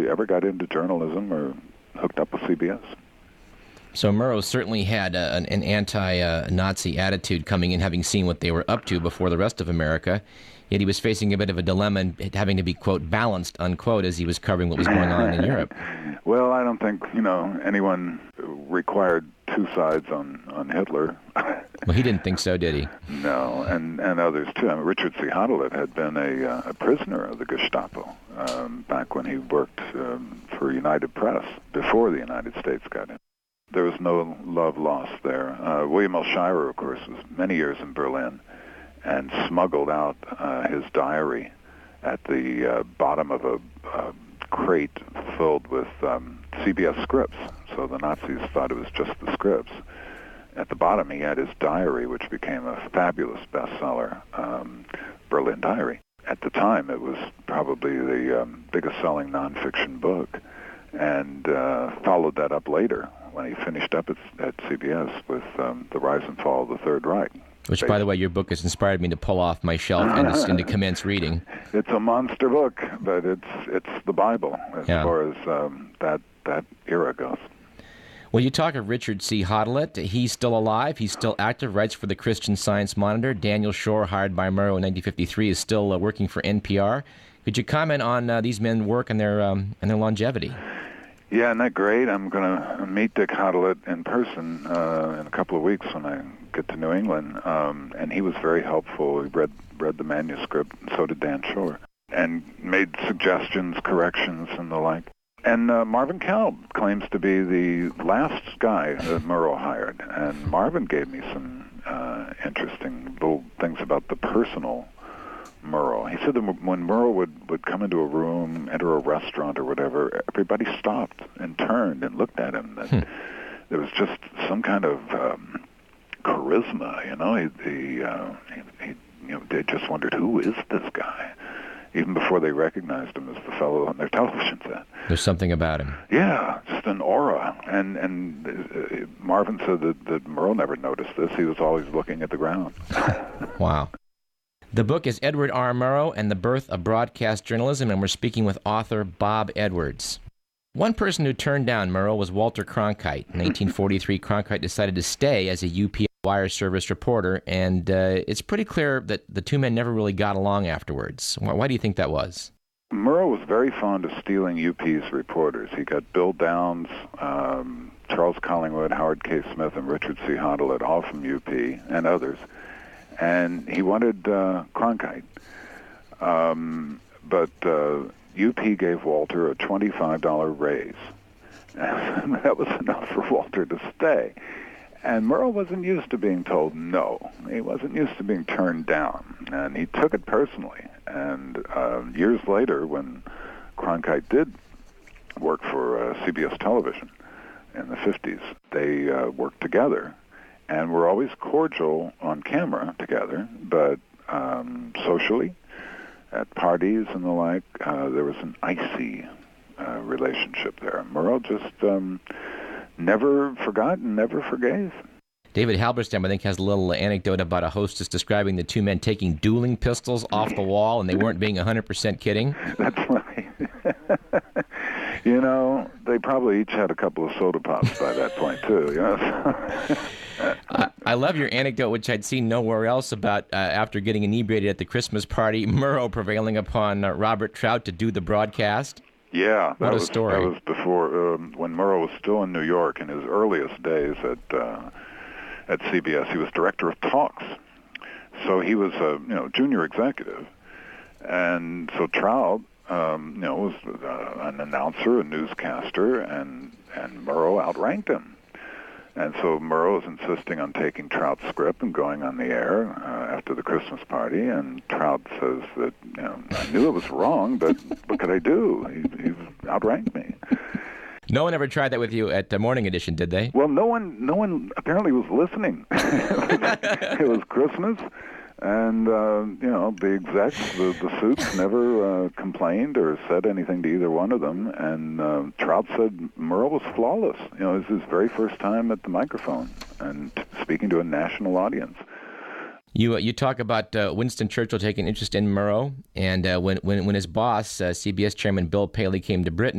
ever got into journalism or hooked up with CBS. So Murrow certainly had an anti-Nazi attitude coming in, having seen what they were up to before the rest of America. Yet he was facing a bit of a dilemma and having to be, quote, balanced, unquote, as he was covering what was going on in Europe. Well, I don't think, anyone required two sides on Hitler. Well, he didn't think so, did he? No, and others, too. I mean, Richard C. Hautelet had been a prisoner of the Gestapo back when he worked for United Press, before the United States got in. There was no love lost there. William L. Shirer, of course, was many years in Berlin and smuggled out his diary at the bottom of a crate filled with CBS scripts. So the Nazis thought it was just the scripts. At the bottom, he had his diary, which became a fabulous bestseller, Berlin Diary. At the time, it was probably the biggest-selling nonfiction book, and followed that up later when he finished up at CBS with The Rise and Fall of the Third Reich. Which, by the way, your book has inspired me to pull off my shelf and to commence reading. It's a monster book, but it's the Bible as far as that era goes. Well, you talk of Richard C. Hautelet. He's still alive. He's still active, writes for the Christian Science Monitor. Daniel Shore, hired by Murrow in 1953, is still working for NPR. Could you comment on these men's work and their longevity? Yeah, isn't that great? I'm going to meet Dick Hautelet in person in a couple of weeks when I get to New England, and he was very helpful. He read the manuscript, and so did Dan Shore, and made suggestions, corrections, and the like. And Marvin Kalb claims to be the last guy that Murrow hired, and Marvin gave me some interesting little things about the personal Murrow. He said that when Murrow would come into a room, enter a restaurant or whatever, everybody stopped and turned and looked at him. That there was just some kind of charisma, they just wondered, who is this guy? Even before they recognized him as the fellow on their television set. There's something about him. Yeah, just an aura. And Marvin said that Murrow never noticed this. He was always looking at the ground. Wow. The book is Edward R. Murrow and the Birth of Broadcast Journalism, and we're speaking with author Bob Edwards. One person who turned down Murrow was Walter Cronkite. In 1943, Cronkite decided to stay as a UP wire service reporter, and it's pretty clear that the two men never really got along afterwards. Why do you think that was? Murrow was very fond of stealing UP's reporters. He got Bill Downs, Charles Collingwood, Howard K. Smith, and Richard C. Hautelet, all from UP, and others. And he wanted Cronkite. But UP gave Walter a $25 raise. And that was enough for Walter to stay. And Murrow wasn't used to being told no. He wasn't used to being turned down. And he took it personally. And years later, when Cronkite did work for CBS Television in the 50s, they worked together and were always cordial on camera together, but socially, at parties and the like, there was an icy relationship there. Murrow just never forgot and never forgave. David Halberstam, I think, has a little anecdote about a hostess describing the two men taking dueling pistols off the wall, and they weren't being 100% kidding. That's right. They probably each had a couple of soda pops by that point, too. I love your anecdote, which I'd seen nowhere else, about after getting inebriated at the Christmas party, Murrow prevailing upon Robert Trout to do the broadcast. Yeah, what a story. That was before, when Murrow was still in New York in his earliest days at CBS. He was director of talks, so he was a junior executive, and so Trout was an announcer, a newscaster, and Murrow outranked him. And so Murrow is insisting on taking Trout's script and going on the air after the Christmas party, and Trout says that, I knew it was wrong, but what could I do? He outranked me. No one ever tried that with you at Morning Edition, did they? Well, no one apparently was listening. It was Christmas, and the execs, the suits, never complained or said anything to either one of them. And Trout said Murrow was flawless. It was his very first time at the microphone and speaking to a national audience. You talk about Winston Churchill taking interest in Murrow, and when his boss, CBS Chairman Bill Paley, came to Britain,